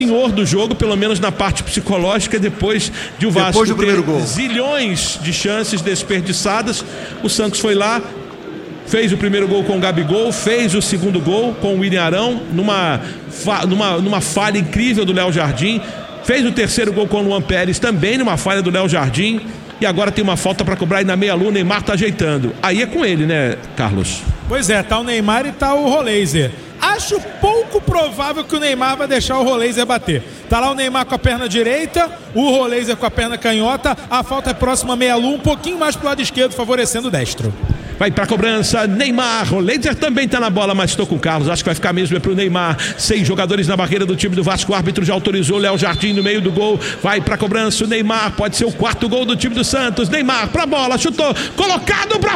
senhor do jogo, pelo menos na parte psicológica, depois de o Vasco do primeiro gol. Zilhões de chances desperdiçadas. O Santos foi lá, fez o primeiro gol com o Gabigol, fez o segundo gol com o William Arão, numa falha incrível do Léo Jardim, fez o terceiro gol com o Luan Pérez, também numa falha do Léo Jardim, e agora tem uma falta para cobrar e na meia-lua o Neymar tá ajeitando. Aí é com ele, né, Carlos? Pois é, tá o Neymar e tá o Roleiser. Acho pouco provável que o Neymar vai deixar o Roleiser bater. Tá lá o Neymar com a perna direita, o Roleiser com a perna canhota. A falta é próxima à meia-lua, um pouquinho mais pro lado esquerdo, favorecendo o destro. Vai pra cobrança, Neymar. Roleiser também tá na bola, mas estou com o Carlos. Acho que vai ficar mesmo pro Neymar. 6 jogadores na barreira do time do Vasco. O árbitro já autorizou. Léo Jardim no meio do gol. Vai pra cobrança o Neymar. Pode ser o 4º gol do time do Santos. Neymar pra bola, chutou. Colocado pra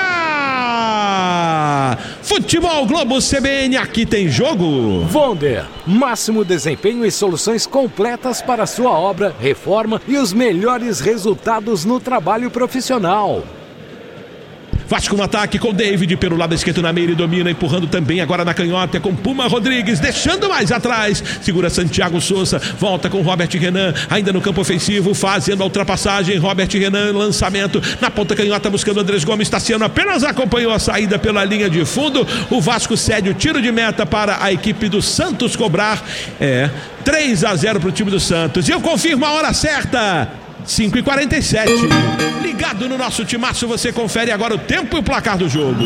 fora! Futebol Globo CBN, aqui tem jogo. Vonder, máximo desempenho e soluções completas para sua obra, reforma e os melhores resultados no trabalho profissional. Vasco no ataque com o David pelo lado esquerdo na meia, ele domina, empurrando também agora na canhota com Puma Rodrigues, deixando mais atrás, segura Santiago Souza, volta com Robert Renan, ainda no campo ofensivo, fazendo a ultrapassagem, Robert Renan, lançamento na ponta canhota, buscando Andrés Gomes, Tassiano apenas acompanhou a saída pela linha de fundo, o Vasco cede o tiro de meta para a equipe do Santos cobrar, 3-0 para o time do Santos, e eu confirmo a hora certa, 5h47, ligado no nosso timaço, você confere agora o tempo e o placar do jogo.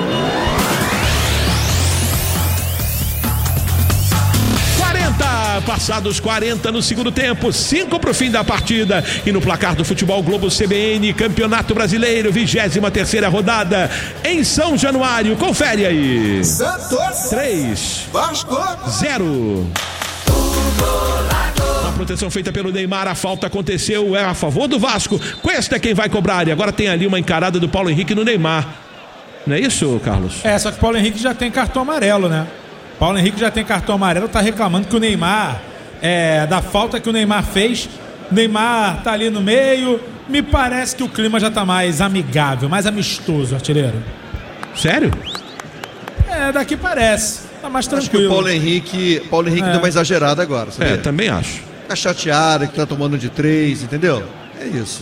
Passados 40 no segundo tempo, 5 para o fim da partida. E no placar do Futebol Globo CBN, Campeonato Brasileiro, 23ª rodada em São Januário. Confere aí. Santos 3, Vasco 0. A proteção feita pelo Neymar, a falta aconteceu, é a favor do Vasco. Cuesta é quem vai cobrar. E agora tem ali uma encarada do Paulo Henrique no Neymar. Não é isso, Carlos? Só que o Paulo Henrique já tem cartão amarelo, né? Paulo Henrique já tem cartão amarelo, tá reclamando que o Neymar, da falta que o Neymar fez. O Neymar tá ali no meio. Me parece que o clima já tá mais amigável, mais amistoso, artilheiro. Sério? Daqui parece. Tá mais tranquilo. Acho que o Paulo Henrique deu uma exagerada agora, sabia? Também acho. Tá chateado que tá tomando de 3, entendeu? É isso.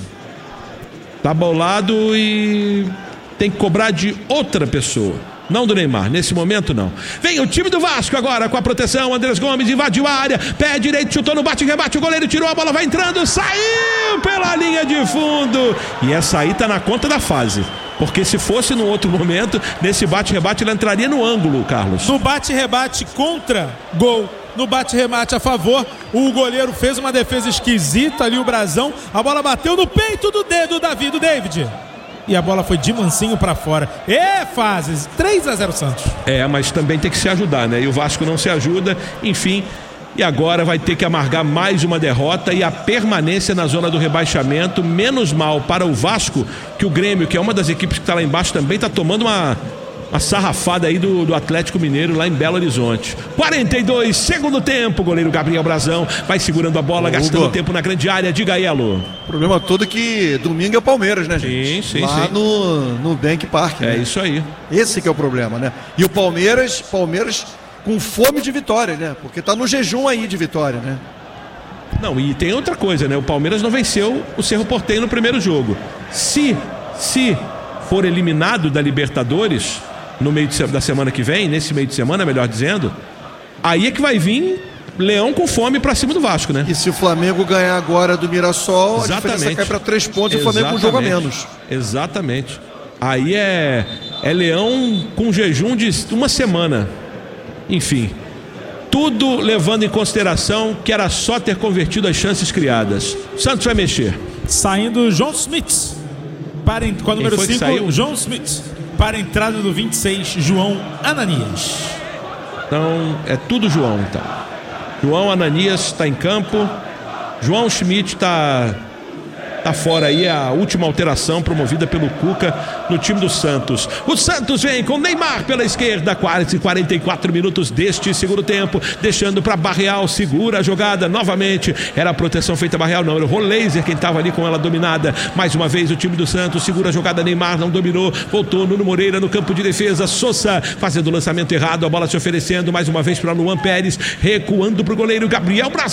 Tá bolado e tem que cobrar de outra pessoa, não do Neymar, nesse momento não. Vem o time do Vasco agora com a proteção, Andrés Gomes invadiu a área, pé direito, chutou no bate-rebate, o goleiro tirou a bola, vai entrando, saiu pela linha de fundo, e essa aí tá na conta da fase, porque se fosse no outro momento, nesse bate-rebate ele entraria no ângulo, Carlos. No bate-rebate contra, gol. No bate-remate a favor, o goleiro fez uma defesa esquisita ali, o Brazão, a bola bateu no peito do David. E a bola foi de mansinho pra fora. Fases, 3-0 Santos. Mas também tem que se ajudar, né? E o Vasco não se ajuda, enfim. E agora vai ter que amargar mais uma derrota e a permanência na zona do rebaixamento. Menos mal para o Vasco, que o Grêmio, que é uma das equipes que está lá embaixo, também está tomando uma sarrafada aí do Atlético Mineiro lá em Belo Horizonte. 42, segundo tempo, goleiro Gabriel Brazão vai segurando a bola, gastando tempo na grande área. Diga aí, Alô. O problema todo é que domingo é o Palmeiras, né, gente? Sim. Lá no Bank Park, né? Isso aí. Esse que é o problema, né? E o Palmeiras com fome de vitória, né? Porque tá no jejum aí de vitória, né? Não, e tem outra coisa, né? O Palmeiras não venceu o Cerro Porteño no primeiro jogo. Se for eliminado da Libertadores no meio da semana que vem, nesse meio de semana, melhor dizendo, aí é que vai vir Leão com fome pra cima do Vasco, né? E se o Flamengo ganhar agora do Mirassol, a diferença cai pra 3 pontos e o Flamengo com um jogo a menos. Exatamente. Aí é Leão com jejum de uma semana. Enfim, tudo levando em consideração que era só ter convertido as chances criadas. Santos vai mexer. Saindo João Smith com a número 5, João Smith, para a entrada do 26, João Ananias. Então, é tudo João, então. João Ananias está em campo. João Schmidt está Tá fora aí a última alteração promovida pelo Cuca no time do Santos. O Santos vem com Neymar pela esquerda, quase 44 minutos deste segundo tempo, deixando para Barreal, segura a jogada novamente. Era a proteção feita a Barreal, não, era o Roleiser quem estava ali com ela dominada. Mais uma vez o time do Santos segura a jogada, Neymar não dominou, voltou Nuno Moreira no campo de defesa, Sousa fazendo o lançamento errado, a bola se oferecendo mais uma vez para Luan Pérez, recuando para o goleiro Gabriel Brasil.